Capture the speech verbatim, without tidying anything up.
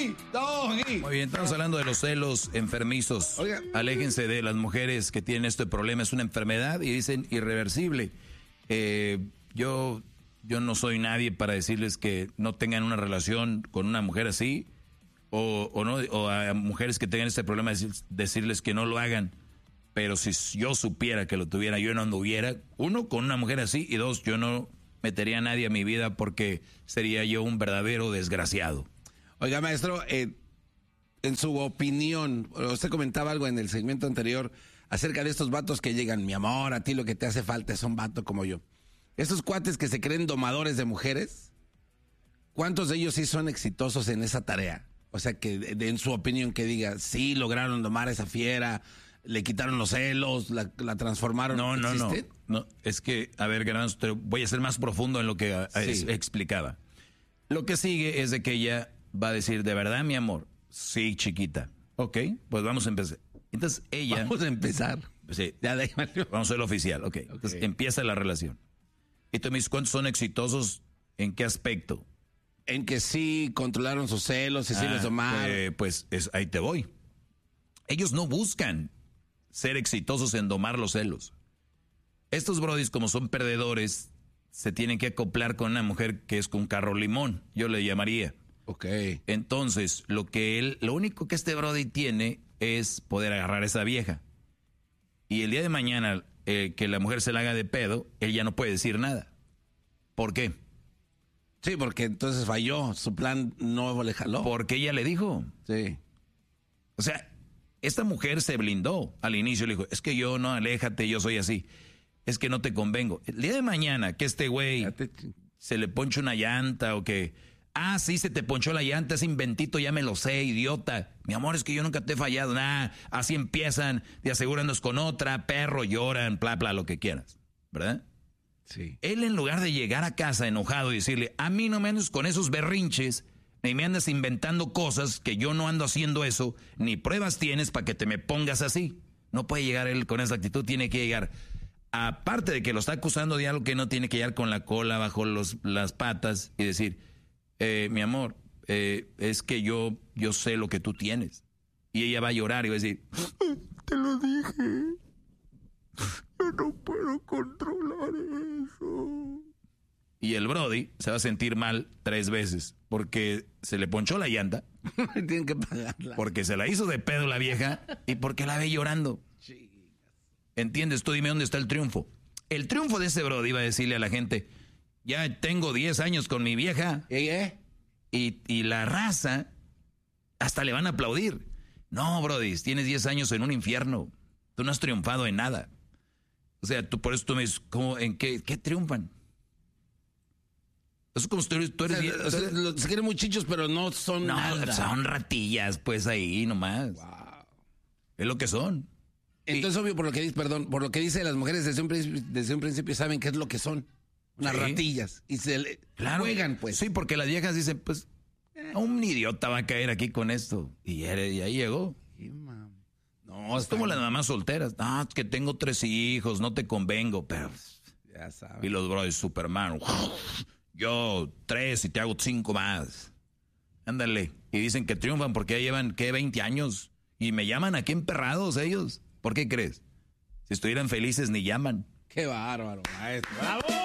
Doggy, doggy. Muy bien, estamos hablando de los celos enfermizos. Oiga. Aléjense de las mujeres que tienen este problema. Es una enfermedad y dicen irreversible. Eh, yo, yo no soy nadie para decirles que no tengan una relación con una mujer así. O, o, no, o a mujeres que tengan este problema, decirles que no lo hagan. Pero si yo supiera que lo tuviera, yo no anduviera, uno, con una mujer así, y dos, yo no metería a nadie a mi vida porque sería yo un verdadero desgraciado. Oiga, maestro, eh, en su opinión, usted comentaba algo en el segmento anterior acerca de estos vatos que llegan, mi amor, a ti lo que te hace falta es un vato como yo. Estos cuates que se creen domadores de mujeres, ¿cuántos de ellos sí son exitosos en esa tarea? O sea, que de, de, en su opinión que diga, sí, lograron domar a esa fiera, le quitaron los celos, la, la transformaron. No, no, no, no. Es que, a ver, Garbanzo, voy a ser más profundo en lo que a, sí. es, explicaba. Lo que sigue es de que ella va a decir, ¿de verdad, mi amor? Sí, chiquita. Ok, pues vamos a empezar. Entonces ella... Vamos a empezar. Sí, ya, vamos a ser oficial, ok. okay. Entonces empieza la relación. Y tú me dices, ¿cuántos son exitosos? ¿En qué aspecto? En que sí controlaron sus celos y ah, sí les domaron. Eh, pues es, ahí te voy. Ellos no buscan ser exitosos en domar los celos. Estos brodis, como son perdedores, se tienen que acoplar con una mujer que es con carro limón, yo le llamaría. Ok. Entonces, lo que él, lo único que este brody tiene es poder agarrar a esa vieja. Y el día de mañana eh, que la mujer se la haga de pedo, él ya no puede decir nada. ¿Por qué? Sí, porque entonces falló, su plan no le jaló. Porque ella le dijo. Sí. O sea, esta mujer se blindó al inicio, le dijo, es que yo no, aléjate, yo soy así. Es que no te convengo. El día de mañana que este güey te... se le ponche una llanta o que, ah, sí, se te ponchó la llanta, ese inventito, ya me lo sé, idiota. Mi amor, es que yo nunca te he fallado, nada. Así empiezan, te asegurándonos con otra, perro, lloran, bla, bla, lo que quieras, ¿verdad? Sí. Él, en lugar de llegar a casa enojado y decirle, a mí no me andes con esos berrinches, ni me andas inventando cosas que yo no ando haciendo eso, ni pruebas tienes para que te me pongas así. No puede llegar él con esa actitud, tiene que llegar, aparte de que lo está acusando de algo que no tiene que llegar con la cola bajo los, las patas y decir, eh, mi amor, eh, es que yo, yo sé lo que tú tienes. Y ella va a llorar y va a decir, te lo dije. Yo no puedo controlar eso. Y el brody se va a sentir mal tres veces. Porque se le ponchó la llanta. Tienen que pagarla. Porque se la hizo de pedo la vieja. Y porque la ve llorando. ¿Entiendes? Tú dime dónde está el triunfo. El triunfo de ese brody iba a decirle a la gente, ya tengo diez años con mi vieja. ¿Eh? Y, y la raza hasta le van a aplaudir. No, brody, tienes diez años en un infierno. Tú no has triunfado en nada. O sea, tú por eso tú me dices, ¿cómo, ¿en qué, qué triunfan? Eso es como si tú eres... Tú eres o sea, o sea, lo, se quieren muchachos, pero no son no, nada. Son ratillas, pues, ahí nomás. Wow. Es lo que son. Entonces, y, obvio, por lo que dice, perdón, por lo que dice las mujeres desde un principio, desde un principio saben qué es lo que son. Unas sí. ratillas. Y se le claro, juegan, pues. Sí, porque las viejas dicen, pues, eh, un idiota va a caer aquí con esto. Y, y ahí llegó. Sí, mam. No, es como las mamás solteras. Ah, es que tengo tres hijos, no te convengo, pero... Ya sabes. Y los brothers, Superman. Yo tres y te hago cinco más. Ándale. Y dicen que triunfan porque ya llevan, ¿qué? veinte años. Y me llaman aquí emperrados ellos. ¿Por qué crees? Si estuvieran felices ni llaman. Qué bárbaro, maestro. ¡Bravo!